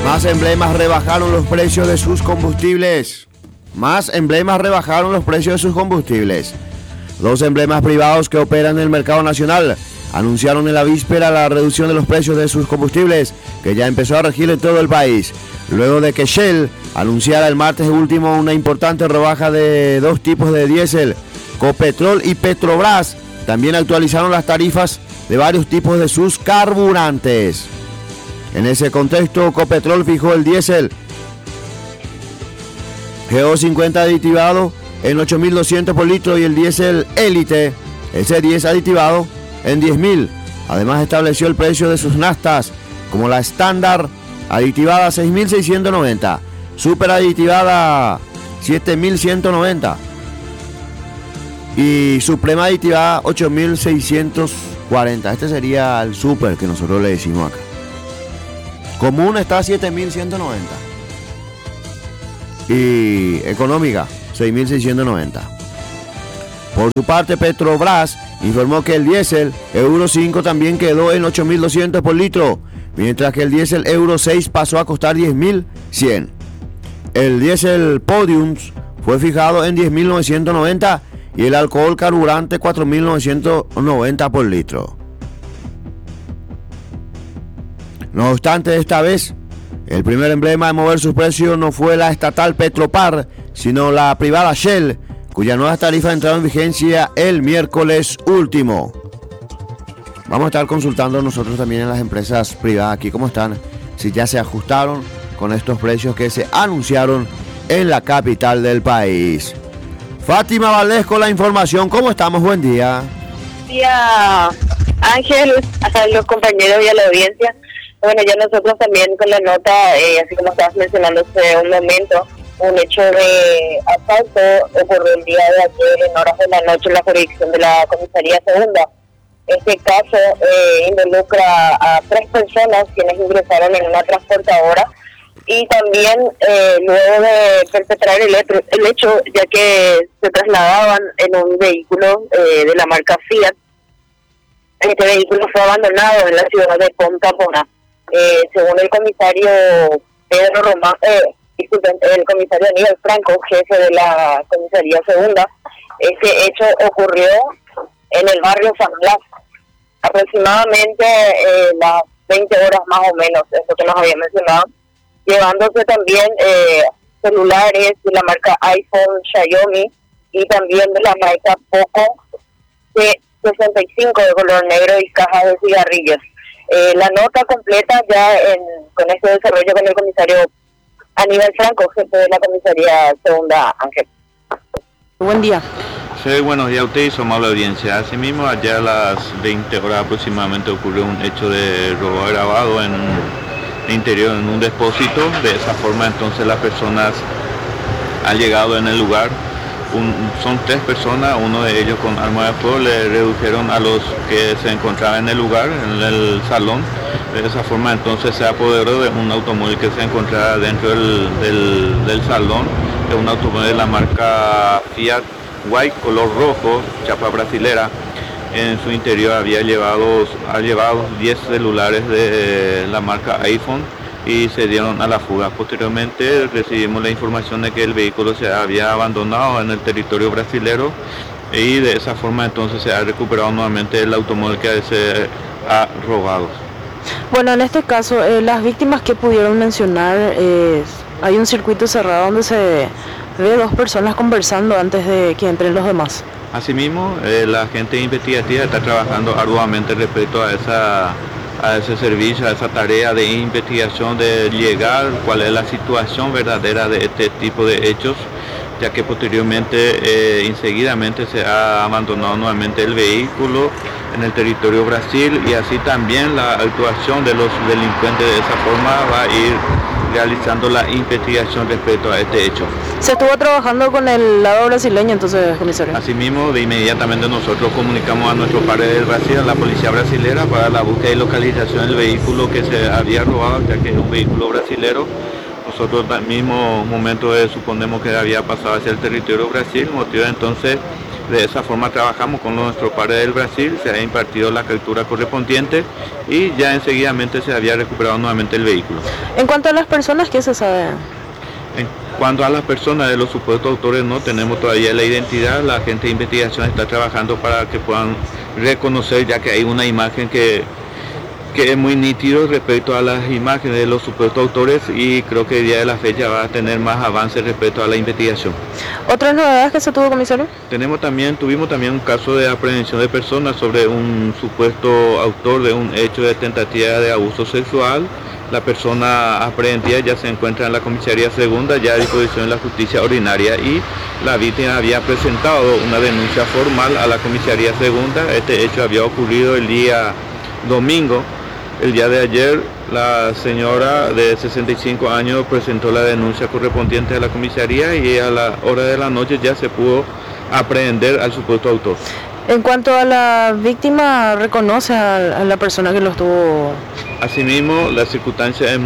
Más emblemas rebajaron los precios de sus combustibles. Dos emblemas privados que operan en el mercado nacional anunciaron en la víspera la reducción de los precios de sus combustibles, que ya empezó a regir en todo el país, luego de que Shell anunciara el martes último una importante rebaja de dos tipos de diésel. Copetrol y Petrobras también actualizaron las tarifas de varios tipos de sus carburantes. En ese contexto, Copetrol fijó el diésel GO50 aditivado en 8.200 por litro y el diésel Elite S10 aditivado en 10.000. Además estableció el precio de sus naftas, como la estándar aditivada 6.690, super aditivada 7.190 y suprema aditivada 8.640. Este sería el super que nosotros le decimos acá. Común está 7.190 y económica 6.690. Por su parte, Petrobras informó que el diésel Euro 5 también quedó en 8.200 por litro, mientras que el diésel Euro 6 pasó a costar 10.100. El diésel Podiums fue fijado en 10.990 y el alcohol carburante 4.990 por litro. No obstante, esta vez, el primer emblema de mover sus precios no fue la estatal Petropar, sino la privada Shell, cuyas nuevas tarifas entraron en vigencia el miércoles último. Vamos a estar consultando nosotros también en las empresas privadas aquí cómo están, si ya se ajustaron con estos precios que se anunciaron en la capital del país. Fátima Valdés con la información. ¿Cómo estamos? Buen día. Buen día, Ángel, a los compañeros y a la audiencia. Bueno, ya nosotros también con la nota, así como estabas mencionando hace un momento, un hecho de asalto ocurrió el día de ayer en horas de la noche en la jurisdicción de la Comisaría Segunda. Este caso involucra a 3 personas quienes ingresaron en una transportadora y también luego de perpetrar el hecho, ya que se trasladaban en un vehículo de la marca Fiat. Este vehículo fue abandonado en la ciudad de Pontapona. Según el comisario Pedro Román, el comisario Aníbal Franco, jefe de la Comisaría Segunda, este hecho ocurrió en el barrio San Blas, aproximadamente las 20 horas más o menos, eso que nos había mencionado, llevándose también celulares de la marca iPhone, Xiaomi y también de la marca Poco de 65 de color negro y cajas de cigarrillos. La nota completa ya con este desarrollo con el comisario Aníbal Franco, jefe de la Comisaría Segunda, Ángel. Buen día. Sí, buenos días a usted y su amable audiencia. Asimismo, allá a las 20 horas aproximadamente ocurrió un hecho de robo agravado en el interior, en un depósito. De esa forma, entonces, las personas han llegado en el lugar. Son 3 personas, uno de ellos con arma de fuego, le redujeron a los que se encontraban en el lugar, en el salón. De esa forma entonces se apoderó de un automóvil que se encontraba dentro del salón, de un automóvil de la marca Fiat White, color rojo, chapa brasilera. En su interior ha llevado 10 celulares de la marca iPhone y se dieron a la fuga. Posteriormente recibimos la información de que el vehículo se había abandonado en el territorio brasilero y de esa forma entonces se ha recuperado nuevamente el automóvil que se ha robado. Bueno, en este caso, las víctimas que pudieron mencionar, hay un circuito cerrado donde se ve 2 personas conversando antes de que entren los demás. Asimismo, la agente investigativa está trabajando arduamente respecto a ese servicio, a esa tarea de investigación, de llegar cuál es la situación verdadera de este tipo de hechos, ya que posteriormente, enseguidamente se ha abandonado nuevamente el vehículo en el territorio Brasil y así también la actuación de los delincuentes de esa forma va a ir realizando la investigación respecto a este hecho. ¿Se estuvo trabajando con el lado brasileño entonces, comisario? Asimismo, de inmediatamente nosotros comunicamos a nuestros pares del Brasil, a la policía brasilera, para la búsqueda y localización del vehículo que se había robado, ya que es un vehículo brasilero. Nosotros al mismo momento suponemos que había pasado hacia el territorio Brasil, motivo entonces De esa forma trabajamos con nuestros pares del Brasil, se ha impartido la captura correspondiente y ya enseguidamente se había recuperado nuevamente el vehículo. En cuanto a las personas, ¿qué se sabe? En cuanto a las personas de los supuestos autores, no tenemos todavía la identidad, la agente de investigación está trabajando para que puedan reconocer, ya que hay una imagen que es muy nítido respecto a las imágenes de los supuestos autores, y creo que el día de la fecha va a tener más avances respecto a la investigación. ¿Otras novedades que se tuvo, comisario? Tuvimos también un caso de aprehensión de personas sobre un supuesto autor de un hecho de tentativa de abuso sexual. La persona aprehendida ya se encuentra en la comisaría segunda, ya a disposición de la justicia ordinaria, y la víctima había presentado una denuncia formal a la comisaría segunda. Este hecho había ocurrido el día domingo. El día de ayer, la señora de 65 años presentó la denuncia correspondiente a la comisaría y a la hora de la noche ya se pudo aprehender al supuesto autor. En cuanto a la víctima, ¿reconoce a la persona que lo estuvo? Asimismo, la circunstancia es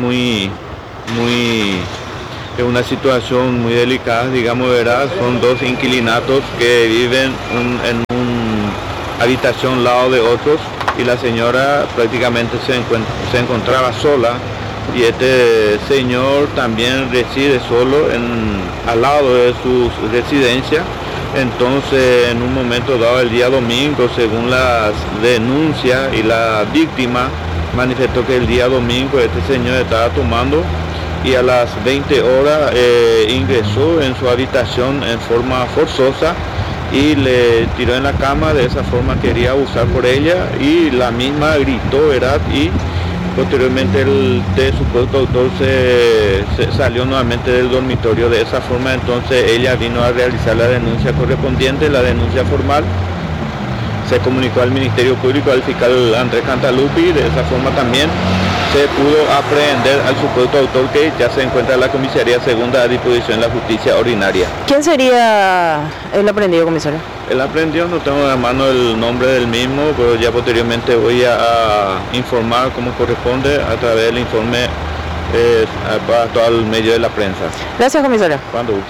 es una situación muy delicada, digamos, ¿verdad? Son dos inquilinatos que viven en una habitación al lado de otros, y la señora prácticamente se encontraba sola, y este señor también reside solo al lado de su residencia. Entonces, en un momento dado, el día domingo, según las denuncias, y la víctima manifestó que el día domingo este señor estaba tomando y a las 20 horas ingresó en su habitación en forma forzosa y le tiró en la cama. De esa forma quería abusar por ella, y la misma gritó, ¿verdad? Y posteriormente el supuesto autor se salió nuevamente del dormitorio. De esa forma entonces ella vino a realizar la denuncia correspondiente, la denuncia formal. Se comunicó al Ministerio Público, al fiscal Andrés Cantalupi. De esa forma también se pudo aprehender al supuesto autor, que ya se encuentra en la comisaría segunda a disposición de la justicia ordinaria. ¿Quién sería el aprehendido, comisario? El aprehendido no tengo en mano el nombre del mismo, pero ya posteriormente voy a informar como corresponde a través del informe a todo el medio de la prensa. Gracias, comisario. Cuando guste.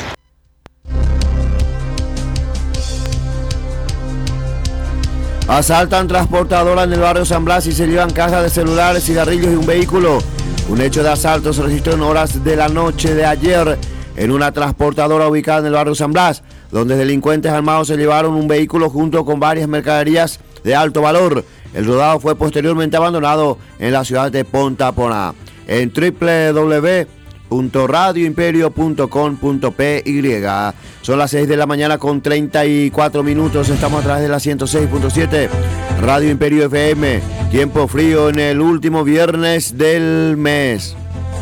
Asaltan transportadora en el barrio San Blas y se llevan cajas de celulares, cigarrillos y un vehículo. Un hecho de asalto se registró en horas de la noche de ayer en una transportadora ubicada en el barrio San Blas, donde delincuentes armados se llevaron un vehículo junto con varias mercaderías de alto valor. El rodado fue posteriormente abandonado en la ciudad de Ponta-Poná. En www.radioimperio.com.py. Son las 6 de la mañana con 34 minutos. Estamos a través de la 106.7 Radio Imperio FM. Tiempo frío en el último viernes del mes.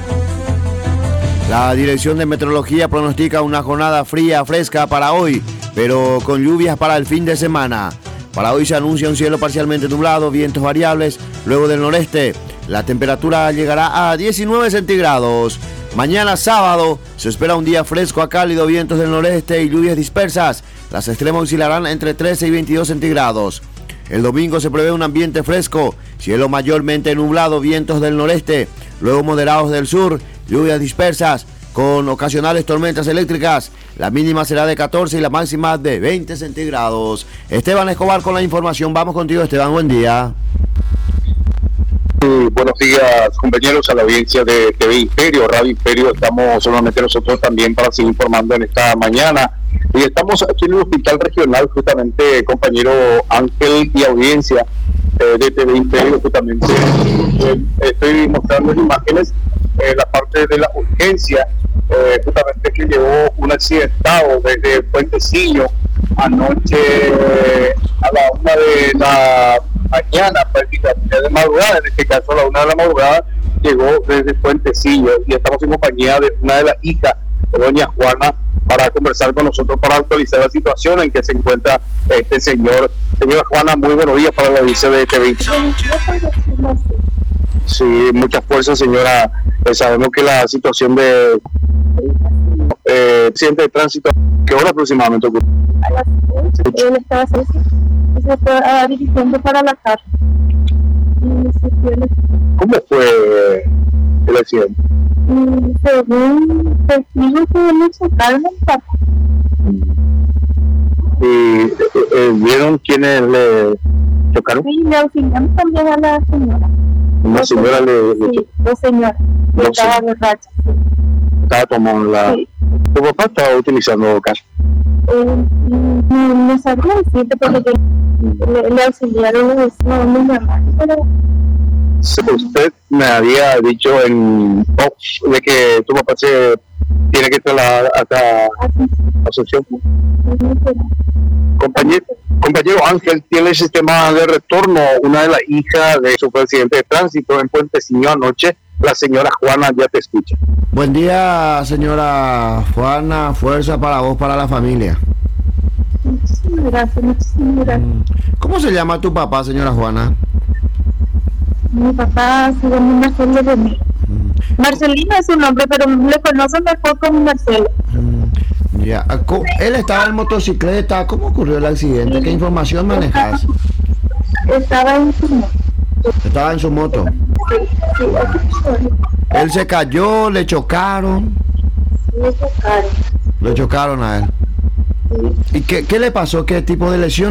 La Dirección de Meteorología pronostica una jornada fresca para hoy, pero con lluvias para el fin de semana. Para hoy se anuncia un cielo parcialmente nublado, vientos variables, luego del noreste. La temperatura llegará a 19 centígrados. Mañana sábado se espera un día fresco a cálido, vientos del noreste y lluvias dispersas. Las extremas oscilarán entre 13 y 22 centígrados. El domingo se prevé un ambiente fresco, cielo mayormente nublado, vientos del noreste, luego moderados del sur, lluvias dispersas con ocasionales tormentas eléctricas. La mínima será de 14 y la máxima de 20 centígrados. Esteban Escobar con la información. Vamos contigo, Esteban, buen día. Buenos días, compañeros, a la audiencia de TV Imperio, Radio Imperio. Estamos solamente nosotros también para seguir informando en esta mañana. Y estamos aquí en el hospital regional, justamente, compañero Ángel y audiencia de TV Imperio, justamente. Estoy mostrando en imágenes la parte de la urgencia, justamente que llevó un accidentado desde Puentecillo anoche a la 1 de la mañana, prácticamente de madrugada, en este caso a la 1 de la madrugada, llegó desde Puentecillo, y estamos en compañía de una de las hijas de doña Juana para conversar con nosotros, para actualizar la situación en que se encuentra este señor. Señora Juana, muy buenos días para la audiencia de TV. Sí, mucha fuerza, señora. Sabemos que la situación de accidente de tránsito, ¿qué hora aproximadamente ocurrió? A las 8, él estaba así y se fue dirigiendo para la casa. ¿Cómo fue el accidente? Según testigos que me chocaron el carro. Y ¿Quiénes le chocaron? Sí, le auxiliamos también a la señora. Una señora Sí, dos señoras. Dos Estaba borracha. estaba tomando la... Sí. ¿Tu papá estaba utilizando gas? No sabía decirte porque le auxiliaron no mi mamá, pero Usted me había dicho en off de que tu papá se tiene que trasladar hasta así Asunción. no Compañero Ángel, tiene el sistema de retorno. Una de las hijas de su presidente de tránsito en Puentecillo anoche, la señora Juana, ya te escucha. Buen día, señora Juana. Fuerza para vos, para la familia. Muchísimas gracias. ¿Cómo se llama tu papá, señora Juana? Mi papá se llama Marcelo de mí. Marcelino es su nombre, pero le conocen mejor como Marcelo. Ya. Él estaba en motocicleta. ¿Cómo ocurrió el accidente? ¿Qué información manejas? Estaba en su moto. Estaba en su moto. Sí, Él se cayó, le chocaron. me tocaron. Le chocaron a él. ¿Y qué le pasó? ¿Qué tipo de lesión